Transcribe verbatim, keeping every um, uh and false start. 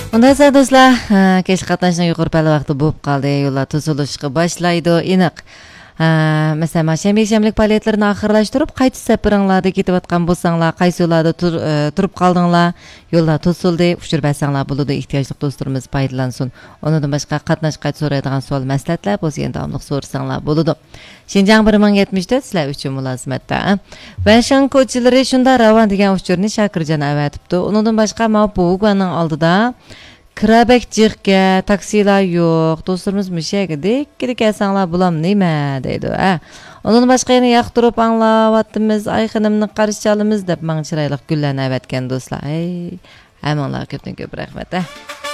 Undan sonra do'stlar, kech qatnashning yuqori pali vaqti bo'lib qoldi. Yo'llar to'silishga boshlaydi. Aniq. Mesela Shanba shanbalik faoliyatlarini oxirlashtirib, qaytish safaringlarda ketayotgan bo'lsanglar, qaysi yo'llarda turib qoldinglar, yo'llar to'sildi, uchur bersanglar bo'ladi, ehtiyojli do'stlarimiz foydalansin. Undan boshqa qatnashga so'raydigan savol maslahatlar bo'lsa, yana davomli so'rasanglar bo'ladi. Shinjang bir ming yetmish to'rt sizlar uchun mulozimatda. Va shan ko'chilari shunda ravon degan uchurni Shakirjon avatibdi. Undan boshqa Mapuganing oldida Kirabek jiqqa taksilar yo'q. Do'stlarimiz mushaga dekkida kelsanglar bulam nima deydi. Ha. Undan boshqa yana yoqtirib anglayapmiz, ayxinimni qarshi olamiz deb mang chiroyli gullarni avatgan do'stlar. Ey, hammalarga ko'pdan ko'p rahmat.